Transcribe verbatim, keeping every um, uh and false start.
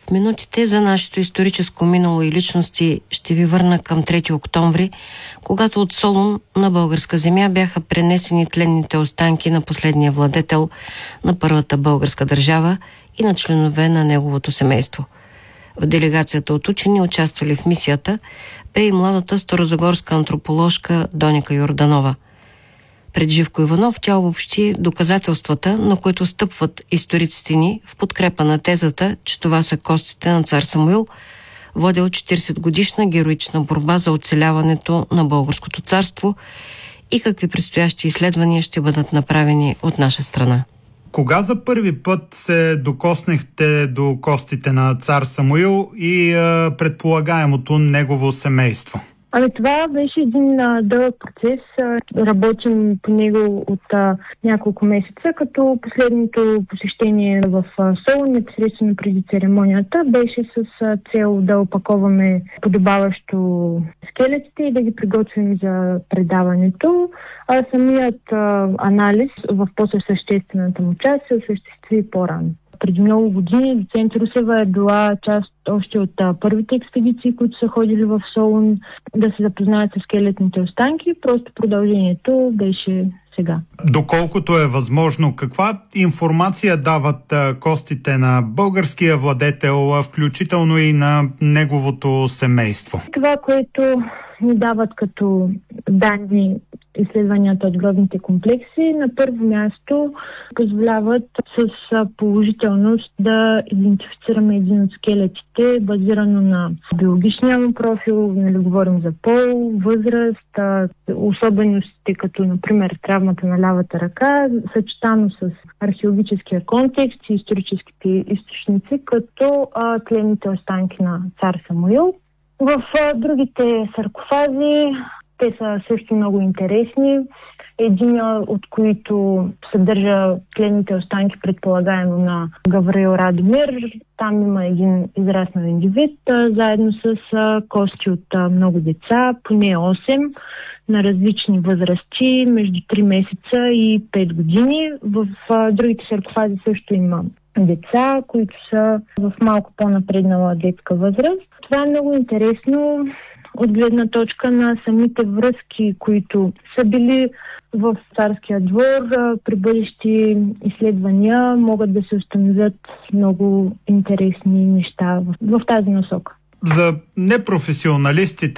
В минутите за нашето историческо минало и личности ще ви върна към трети октомври, когато от Солун на българска земя бяха пренесени тленните останки на последния владетел на първата българска държава и на членове на неговото семейство. В делегацията от учени, участвали в мисията, бе и младата старозагорска антроположка Доника Йорданова. Пред Живко Иванов тя обобщи доказателствата, на които стъпват историците ни в подкрепа на тезата, че това са костите на цар Самуил, водил четиридесетгодишна героична борба за оцеляването на българското царство и какви предстоящи изследвания ще бъдат направени от наша страна. Кога за първи път се докоснахте до костите на цар Самуил и а, предполагаемото негово семейство? Ами това беше един а, дълъг процес. А, работим по него от а, няколко месеца, като последното посещение в а, Солун, непосредствено преди церемонията, беше с а, цел да опаковаме подобаващо скелетите и да ги приготвим за предаването. А самият а, анализ в по-съществената му част се осъществи по-рано. Преди много години доцент Русева е била част още от а, първите експедиции, които са ходили в Солун да се запознаят с скелетните останки. Просто продължението беше сега. Доколкото е възможно, каква информация дават а, костите на българския владетел, включително и на неговото семейство? Това, което ни дават като данни изследванията от гробните комплекси, на първо място позволяват с положителност да идентифицираме един от скелетите, базирано на биологичния му профил, нали, говорим за пол, възраст, особеностите като, например, травмата на лявата ръка, съчетано с археологическия контекст и историческите източници, като а, тленните останки на цар Самуил. В а, другите саркофази те са също много интересни. Един от които съдържа тленните останки, предполагаемо на Гавраил Радомир. Там има един израснал индивид, а, заедно с а, кости от а, много деца, поне осем, на различни възрасти, между три месеца и пет години. В а, другите саркофази също има деца, които са в малко по-напреднала детска възраст. Това е много интересно от гледна точка на самите връзки, които са били в царския двор. При бъдещи изследвания могат да се установят много интересни неща в, в тази насока. За непрофесионалистите